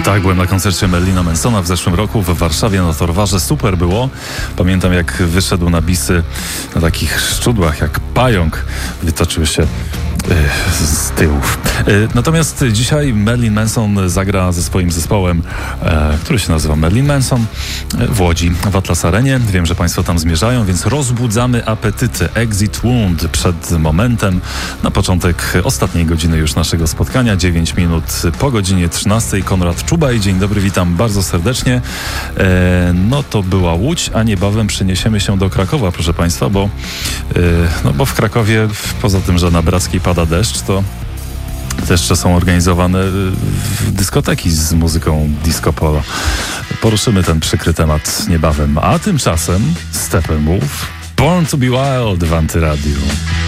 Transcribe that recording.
Tak, byłem na koncercie Marylina Mansona w zeszłym roku w Warszawie na Torwarze. Super było. Pamiętam, jak wyszedł na bisy na takich szczudłach jak pająk. Wytoczył się z tyłów. Natomiast dzisiaj Marilyn Manson zagra ze swoim zespołem, który się nazywa Marilyn Manson, w Łodzi, w Atlas Arenie. Wiem, że Państwo tam zmierzają, więc rozbudzamy apetyty. Exit Wound przed momentem. Na początek ostatniej godziny już naszego spotkania. 9 minut po godzinie 13. Konrad Czubaj. Dzień dobry, witam bardzo serdecznie. No to była Łódź, a niebawem przeniesiemy się do Krakowa, proszę Państwa, bo w Krakowie, poza tym, że na Brackiej pada deszcz, to też są organizowane dyskoteki z muzyką disco polo. Poruszymy ten przykry temat niebawem. A tymczasem Steppenwolf, Born to be Wild w Antyradiu.